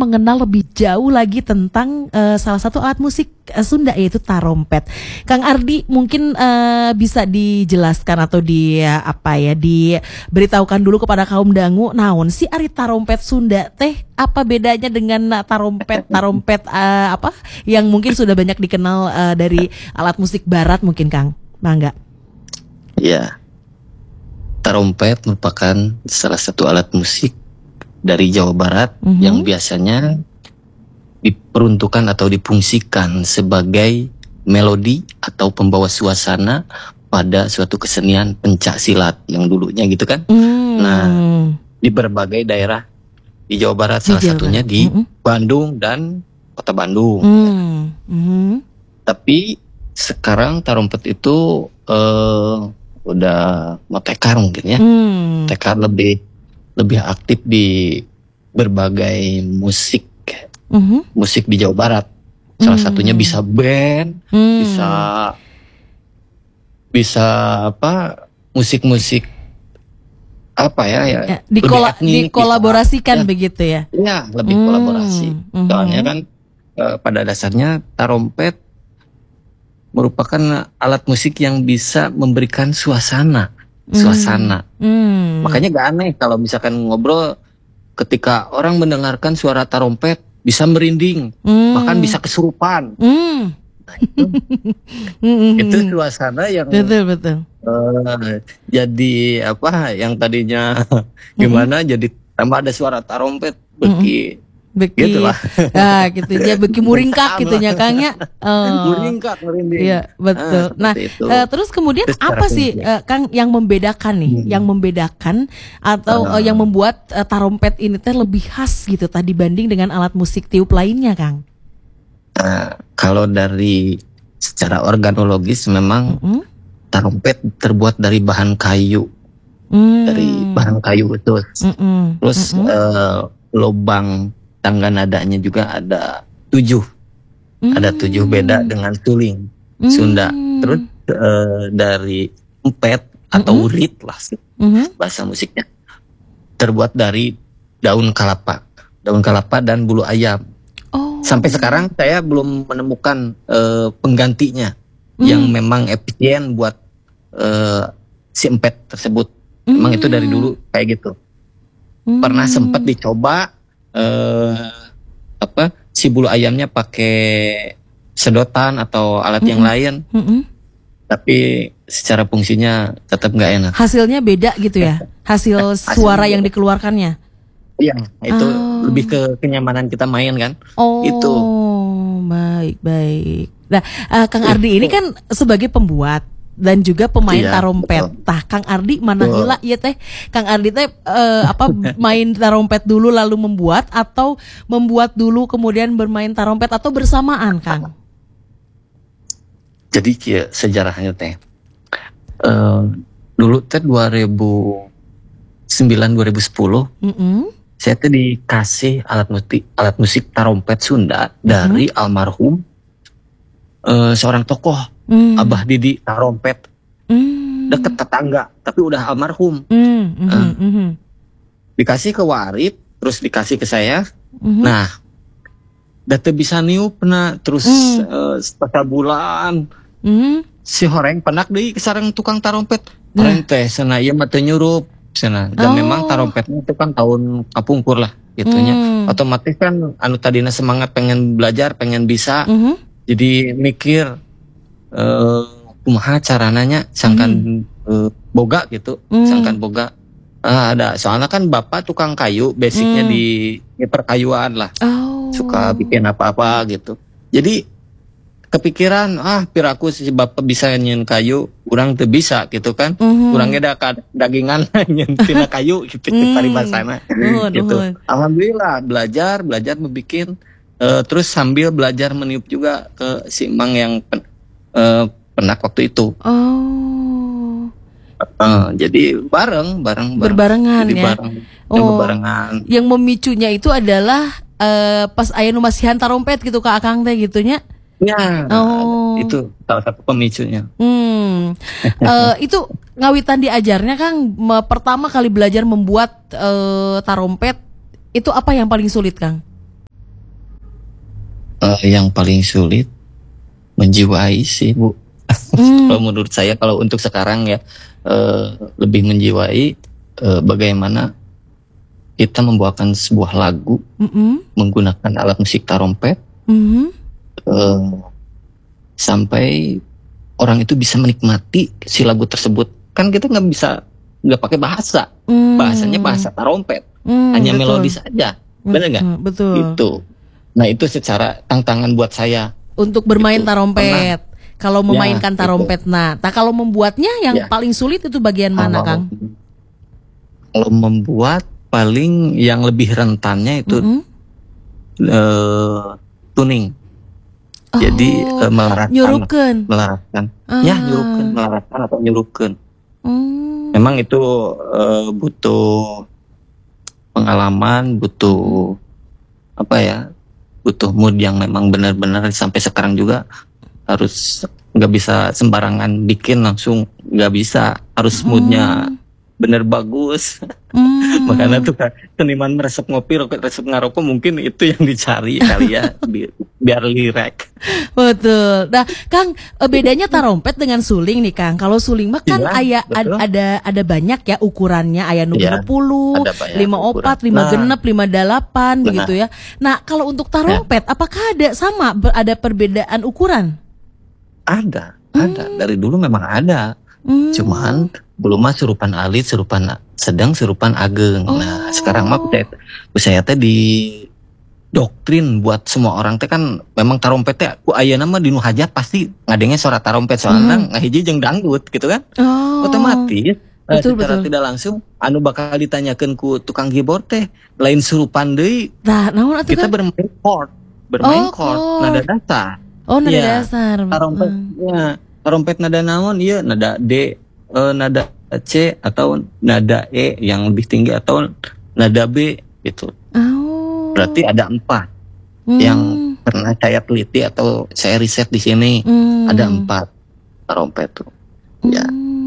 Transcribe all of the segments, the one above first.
mengenal lebih jauh lagi tentang salah satu alat musik Sunda, yaitu tarompet. Kang Ardi mungkin bisa dijelaskan atau diberitahukan dulu kepada kaum dangu, naon sih ari tarompet Sunda teh? Apa bedanya dengan tarompet yang mungkin sudah banyak dikenal dari alat musik barat mungkin, Kang? Mangga. Ya, tarompet merupakan salah satu alat musik dari Jawa Barat yang biasanya diperuntukkan atau difungsikan sebagai melodi atau pembawa suasana pada suatu kesenian pencak silat yang dulunya gitu kan. Nah, di berbagai daerah di Jawa Barat, salah satunya di Bandung dan Kota Bandung. Tapi sekarang tarompet itu udah tekar mungkin ya. Tekar lebih aktif di berbagai musik di Jawa Barat. Salah satunya bisa band, bisa musik-musik dikolaborasikan begitu ya. Iya, lebih kolaborasi. Soalnya kan pada dasarnya tarompet merupakan alat musik yang bisa memberikan suasana. Makanya gak aneh kalau misalkan ngobrol ketika orang mendengarkan suara tarompet bisa merinding, bahkan bisa kesurupan. Itu suasana yang betul. Jadi yang tadinya gimana jadi tambah ada suara tarompet beki gitu lah. Nah, gitu ya, beki muringkak gitunya Kang ya. Muringkak, merinding. Iya, betul. Nah, terus kemudian apa sih Kang yang membedakan nih? Yang membedakan atau yang membuat tarompet ini teh lebih khas gitu tadi dibanding dengan alat musik tiup lainnya, Kang? Kalau dari secara organologis memang tarompet terbuat dari bahan kayu. Dari bahan kayu itu. Terus lubang tangga nadanya juga ada 7. Ada 7 beda dengan suling Sunda. Terus dari empet atau urit lah bahasa musiknya. Terbuat dari daun kelapa dan bulu ayam. Sampai sekarang saya belum menemukan penggantinya yang memang efisien buat si empet tersebut. Memang itu dari dulu kayak gitu. Pernah sempat dicoba si bulu ayamnya pakai sedotan atau alat yang lain, tapi secara fungsinya tetap nggak enak. Hasilnya beda gitu ya, hasil suara yang dikeluarkannya. Iya, itu lebih ke kenyamanan kita main kan. Itu. Baik. Nah, Kang Ardi ini kan sebagai pembuat dan juga pemain tarompet. Tah Kang Ardi mana heula ieu teh? Kang Ardi teh main tarompet dulu lalu membuat, atau membuat dulu kemudian bermain tarompet, atau bersamaan, Kang? Jadi sejarahnya teh dulu teh 2009 2010 saya teh dikasih alat musik tarompet Sunda dari almarhum seorang tokoh, Abah Didi tarompet, deket tetangga tapi udah almarhum. Dikasih ke Warip, terus dikasih ke saya. Nah, data bisa niup terus setengah bulan si horeng penak di sareng tukang tarompet. Horeng teh sana ieu mah teu nyurup sana. Dan memang tarompetnya itu kan tahun kapungkur lah gitunya. Otomatis kan anu tadina semangat pengen belajar, pengen bisa. Jadi mikir kumaha carananya sangkan boga gitu, sangkan boga. Ada soalnya kan bapak tukang kayu, basicnya di perkayuan lah. Suka bikin apa-apa gitu. Jadi kepikiran piraku si bapak bisa nyen kayu, urang teu bisa gitu kan. Urangnya dagingan nyen tina kayu gitu paribasana. Gitu. Alhamdulillah belajar membikin. Terus sambil belajar meniup juga ke si Mang yang penak waktu itu. Jadi berbarengan jadi ya. Berbarengan. Yang memicunya itu adalah pas aya nu masihan tarompet gitu Kak Akang teh gitunya. Ya. Itu salah satu pemicunya. Itu ngawitan diajarnya Kang, pertama kali belajar membuat tarompet itu apa yang paling sulit Kang? yang paling sulit menjiwai sih Bu. Kalau menurut saya, kalau untuk sekarang ya lebih menjiwai bagaimana kita membawakan sebuah lagu menggunakan alat musik tarompet sampai orang itu bisa menikmati si lagu tersebut. Kan kita nggak pakai bahasa, bahasanya bahasa tarompet, hanya betul. melodi saja, benar nggak? Betul. Itu. Nah itu secara tantangan buat saya untuk bermain itu. tarompet. Kalau memainkan tarompet, kalau membuatnya yang paling sulit itu bagian mana, Kang? Kalau membuat paling yang lebih rentannya itu tuning. Jadi melaratkan. Ya, melaratkan atau nyurupkan. Memang itu butuh pengalaman, butuh butuh mood yang memang benar-benar sampai sekarang juga harus nggak bisa sembarangan bikin langsung, nggak bisa, harus moodnya bener bagus. Makanya tuh seniman resep ngopi, resep ngaroko mungkin itu yang dicari kali ya, biar lirik. Betul. Nah, Kang, bedanya tarompet dengan suling nih, Kang. Kalau suling mah kan ada banyak ya ukurannya, aya nu 20, 54, 5 genep, 58 begitu ya. Nah, kalau untuk tarompet apakah ada perbedaan ukuran? Ada. Dari dulu memang ada. Cuman belum mah surupan alit, surupan sedang, surupan ageng. Nah, sekarang mah saya teh di doktrin buat semua orang teh kan memang tarompet teh ku ayeuna mah dinu hajat pasti ngadenge suara tarompet soalnya ngahiji jeung dangdut gitu kan. Otomatis secara tidak langsung anu bakal ditanyakeun ku tukang keyboard teh lain surupan deui. Nah, naon atuh kita bermain chord, nada dasar. Nada dasar. Tarompet tarompet nada naon? Iya, nada D, nada C atau nada E yang lebih tinggi atau nada B gitu. Berarti ada 4 yang pernah saya teliti atau saya riset di sini. Ada 4 tarompet tuh. Ya.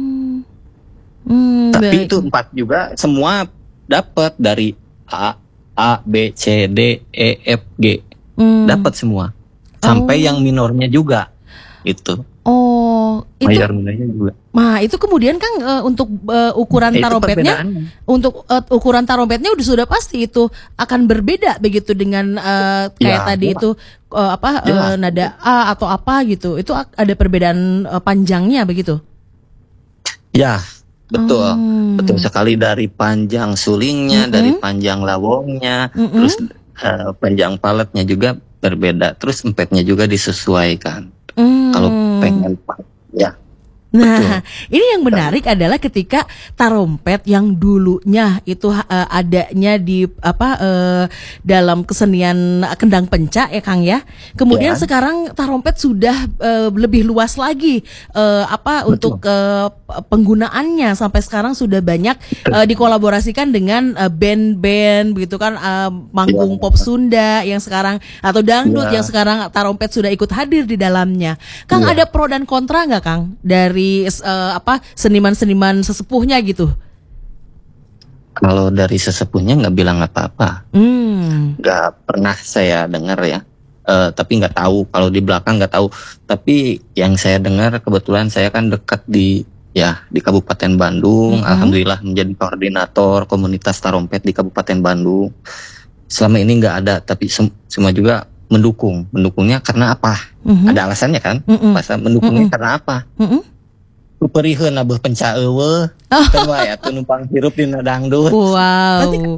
Tapi itu 4 juga semua dapat dari A, B, C, D, E, F, G. Dapat semua. Sampai yang minornya juga. Itu. Itu mayornya juga. Nah, itu kemudian Kang untuk ukuran tarompetnya, ukuran tarompetnya sudah pasti itu akan berbeda begitu dengan kayak tadi itu nada A atau apa gitu. Itu ada perbedaan panjangnya begitu. Ya, betul. Betul sekali, dari panjang sulingnya, dari panjang lawongnya, terus panjang paletnya juga berbeda. Terus empetnya juga disesuaikan. Kalau pengen ya. Nah, ini yang menarik adalah ketika tarompet yang dulunya itu adanya di dalam kesenian kendang pencak ya Kang ya. Kemudian sekarang tarompet sudah lebih luas lagi untuk penggunaannya, sampai sekarang sudah banyak dikolaborasikan dengan band-band begitu kan, manggung pop Sunda yang sekarang atau dangdut yang sekarang tarompet sudah ikut hadir di dalamnya. Kang, ada pro dan kontra nggak Kang dari seniman-seniman sesepuhnya gitu? Kalau dari sesepuhnya nggak bilang apa-apa, nggak pernah saya dengar ya. Tapi nggak tahu, kalau di belakang nggak tahu. Tapi yang saya dengar, kebetulan saya kan dekat di Kabupaten Bandung. Alhamdulillah menjadi koordinator komunitas tarompet di Kabupaten Bandung. Selama ini nggak ada, tapi semua juga mendukungnya karena apa? Ada alasannya kan? Masa mendukungnya karena apa? Perihun abuh penca eueuh teu wae atuh numpang hirup dina dangdut. Wow.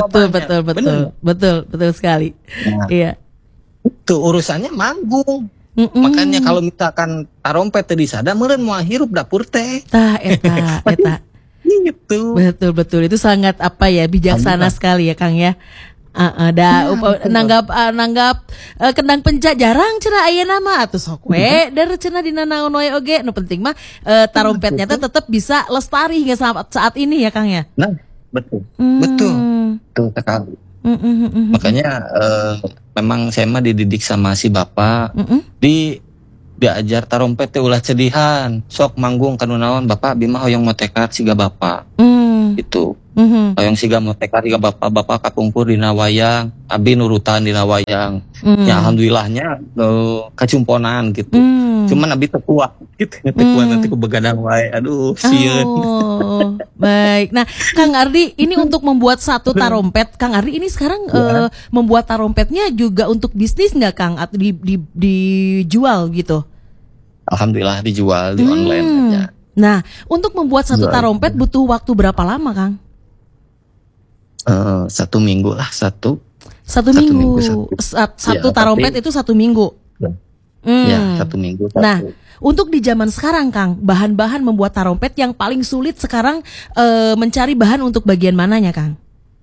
Betul sekali. Nah, iya. Itu urusannya manggung. Makanya kalau misalkan tarompet teh disada meureun moal hirup dapur teh. Tah eta. Gitu. Betul. Itu sangat bijaksana sekali ya Kang ya. Nanggap kendang pencak jarang cenah ayeuna mah atuh sok we dar cenah dina naon wae oge. Nu penting mah tarompetnya teh tetap bisa lestari hingga saat ini ya Kang ya. Nah, betul sekali. Makanya memang saya mah dididik sama si bapak, diajar tarompet teh ulah cedihan, sok manggung kanu naon bapak bima hoyong motekat siga bapak. Itu Yang siga moteka tiga bapak-bapak kakungkur dina wayang, abi nurutan dina wayang. Ya alhamdulillahnya kacumponan gitu. Cuman abi tekuat gitu, tekuat nanti ku begadang wae. Aduh, sieun. Oh, baik. Nah, Kang Ardi, ini untuk membuat satu tarompet, Kang Ardi ini sekarang membuat tarompetnya juga untuk bisnis nggak, Kang? Atau dijual gitu? Alhamdulillah dijual di online aja. Nah, untuk membuat satu tarompet butuh waktu berapa lama, Kang? 1 minggu lah, satu minggu. Satu ya, tarompet itu 1 minggu. Ya, 1 minggu. Nah, untuk di zaman sekarang, Kang, bahan-bahan membuat tarompet yang paling sulit sekarang mencari bahan untuk bagian mananya, Kang?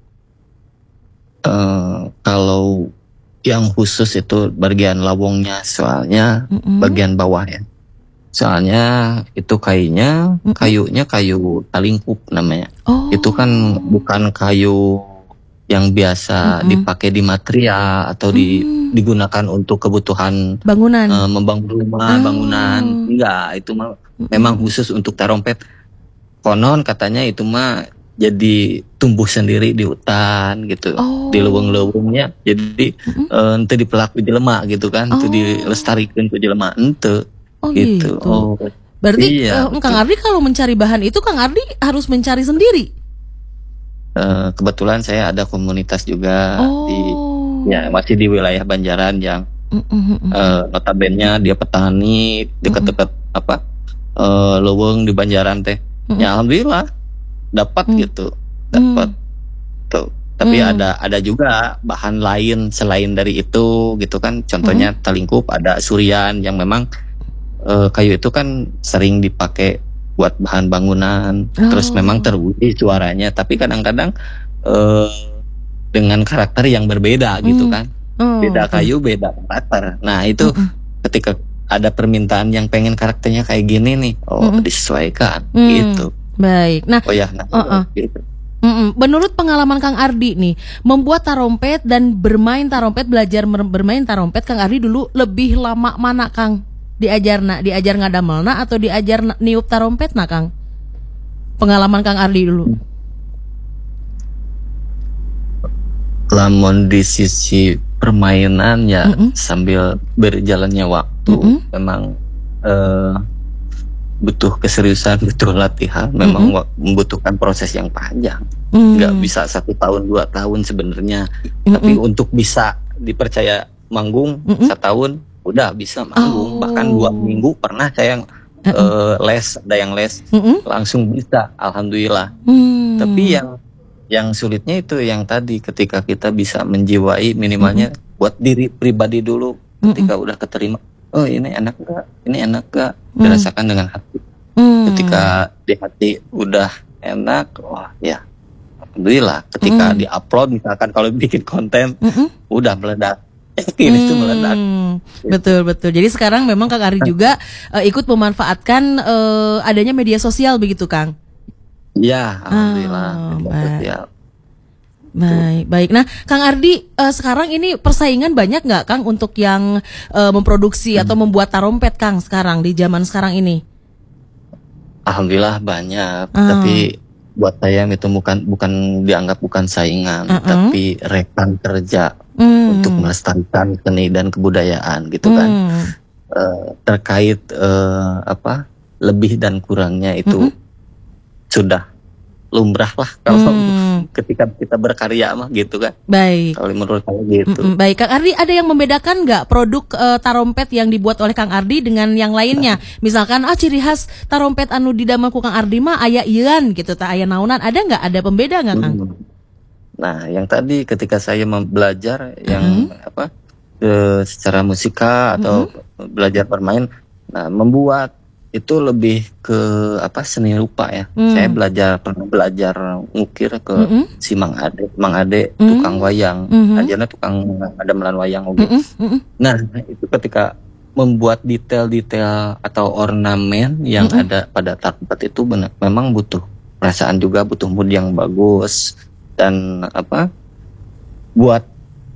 Kalau yang khusus itu bagian lawongnya, soalnya bagian bawah ya. Soalnya itu kayunya kayu talingkup namanya. Itu kan bukan kayu yang biasa dipakai di material atau digunakan untuk kebutuhan bangunan, membangun rumah, bangunan. Enggak, itu mah memang khusus untuk tarompet. Konon katanya itu mah jadi tumbuh sendiri di hutan gitu, di leuweung-leuweungnya. Jadi ente dipelaku jelema gitu kan, itu dilestarikan ku jelema ente. Gitu. Berarti Kang Ardi kalau mencari bahan itu Kang Ardi harus mencari sendiri. Kebetulan saya ada komunitas juga masih di wilayah Banjaran yang notabene dia petani dekat-dekat leuweung di Banjaran teh. Ya alhamdulillah dapat gitu. Tuh. Tapi ada juga bahan lain selain dari itu gitu kan. Contohnya talingkup, ada surian yang memang kayu itu kan sering dipakai buat bahan bangunan, terus memang teruji suaranya, tapi kadang-kadang dengan karakter yang berbeda gitu kan, beda kayu beda karakter. Nah itu ketika ada permintaan yang pengen karakternya kayak gini nih, disesuaikan gitu. Baik. Nah, gitu. Menurut pengalaman Kang Ardi nih, membuat tarompet dan bermain tarompet, belajar bermain tarompet, Kang Ardi dulu lebih lama mana, Kang? Diajar ngadamelna atau diajar niup tarompet na, Kang? Pengalaman Kang Ardi dulu. Lamun di sisi permainan ya sambil berjalannya waktu memang butuh keseriusan, butuh latihan, memang membutuhkan proses yang panjang. Nggak bisa 1 tahun 2 tahun sebenarnya, tapi untuk bisa dipercaya manggung 1 tahun udah bisa manggung, bahkan 2 minggu pernah saya les, ada yang les langsung bisa, alhamdulillah. Tapi yang sulitnya itu yang tadi, ketika kita bisa menjiwai minimalnya buat diri pribadi dulu, ketika udah keterima, ini enak gak, dirasakan dengan hati. Ketika di hati udah enak, wah ya alhamdulillah. Ketika di-upload misalkan kalau bikin konten udah meledak. Ini tuh meledak. Betul. Jadi sekarang memang Kang Ardi juga ikut memanfaatkan adanya media sosial begitu, Kang? Iya, alhamdulillah. Sosial. Baik. Nah, Kang Ardi, sekarang ini persaingan banyak nggak, Kang, untuk yang memproduksi atau membuat tarompet, Kang, sekarang di zaman sekarang ini? Alhamdulillah banyak, tapi buat saya itu bukan dianggap bukan saingan, tapi rekan kerja untuk melestarikan seni dan kebudayaan gitu kan. Terkait lebih dan kurangnya itu sudah lumrah lah kalau ketika kita berkarya mah gitu kan. Baik. Kalau menurut saya gitu. Baik, Kang Ardi, ada yang membedakan nggak produk tarompet yang dibuat oleh Kang Ardi dengan yang lainnya? Misalkan ciri khas tarompet anu didamel ku Kang Ardi mah aya ieuan gitu, tah aya naunan, ada nggak? Ada pembeda nggak, Kang? Nah, yang tadi ketika saya belajar yang secara musika atau belajar bermain, nah membuat itu lebih ke seni rupa ya. Saya pernah belajar ngukir ke si Mang Ade tukang wayang, ajarnya tukang gamelan wayang oke. Nah, itu ketika membuat detail-detail atau ornamen yang ada pada tarompet itu memang butuh perasaan juga, butuh mood yang bagus dan buat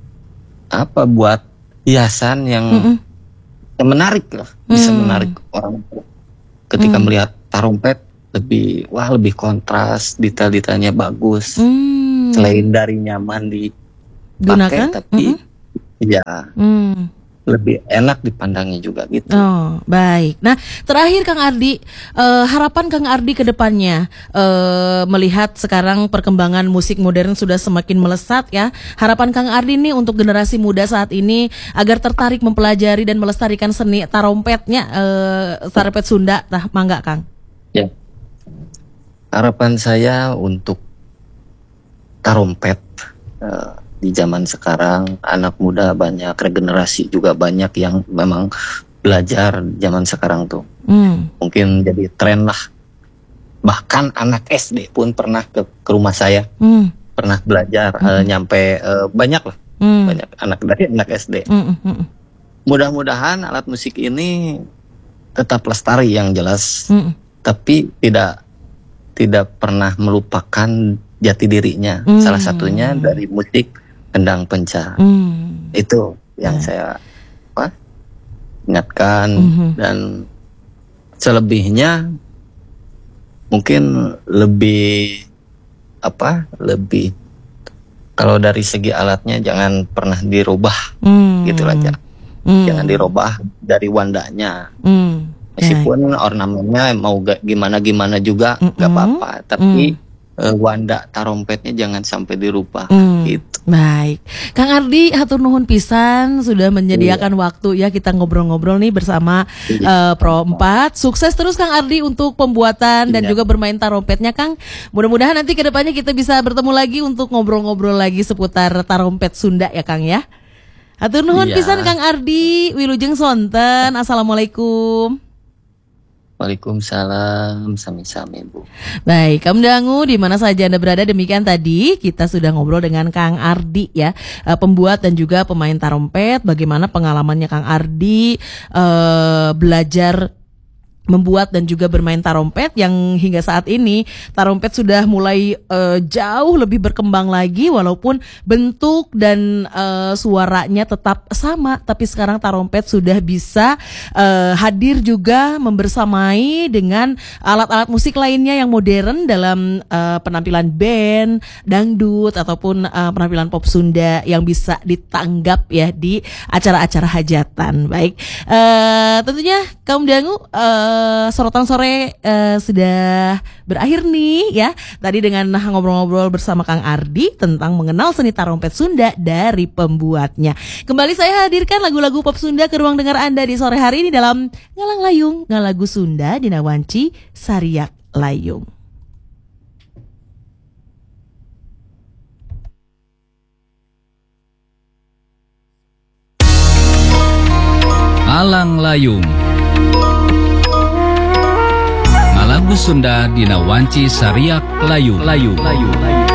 hiasan yang menarik lah, bisa menarik orang ketika melihat tarompet lebih kontras, detail-detailnya bagus. Selain dari nyaman dipakai, tapi ya lebih enak dipandangnya juga gitu. Oh, baik. Nah, terakhir Kang Ardi, harapan Kang Ardi ke depannya, melihat sekarang perkembangan musik modern sudah semakin melesat ya. Harapan Kang Ardi nih untuk generasi muda saat ini agar tertarik mempelajari dan melestarikan seni tarompetnya, tarompet Sunda, mangga Kang. Ya. Harapan saya untuk tarompet di zaman sekarang, anak muda banyak, regenerasi juga banyak yang memang belajar zaman sekarang tuh. Mungkin jadi tren lah. Bahkan anak SD pun pernah ke rumah saya, pernah belajar, nyampe banyak lah, banyak anak SD. Mudah-mudahan alat musik ini tetap lestari yang jelas, tapi tidak pernah melupakan jati dirinya. Salah satunya dari musik kendang penca. Itu yang saya ingatkan. Dan selebihnya mungkin lebih kalau dari segi alatnya jangan pernah dirubah, gitu aja. Jangan dirubah dari wandanya. Meskipun ornamennya mau gimana juga gak apa-apa, tapi wanda tarompetnya jangan sampai dirubah gitu. Baik, Kang Ardi hatur nuhun pisan sudah menyediakan waktu ya, kita ngobrol-ngobrol nih bersama Pro 4. Sukses terus Kang Ardi untuk pembuatan dan juga bermain tarompetnya Kang. Mudah-mudahan nanti kedepannya kita bisa bertemu lagi untuk ngobrol-ngobrol lagi seputar tarompet Sunda ya Kang ya. Hatur nuhun pisan Kang Ardi, wilujeng sonten. Assalamualaikum. Waalaikumsalam, sami-sami Bu. Baik, Kaum Dangu di mana saja Anda berada, demikian tadi kita sudah ngobrol dengan Kang Ardi ya, pembuat dan juga pemain tarompet. Bagaimana pengalamannya Kang Ardi belajar membuat dan juga bermain tarompet, yang hingga saat ini tarompet sudah mulai jauh lebih berkembang lagi, walaupun bentuk dan suaranya tetap sama, tapi sekarang tarompet sudah bisa hadir juga membersamai dengan alat-alat musik lainnya yang modern dalam penampilan band, dangdut ataupun penampilan pop Sunda yang bisa ditanggap ya di acara-acara hajatan. Baik, tentunya Kaum Dangu, sorotan sore sudah berakhir nih ya. Tadi dengan ngobrol-ngobrol bersama Kang Ardi tentang mengenal seni tarompet Sunda dari pembuatnya. Kembali saya hadirkan lagu-lagu pop Sunda ke ruang dengar Anda di sore hari ini dalam Ngalang Layung, ngalagu Sunda dina wanci Sariak Layung. Ngalang Layung, lagu Sunda dina wanci Sariak Layung.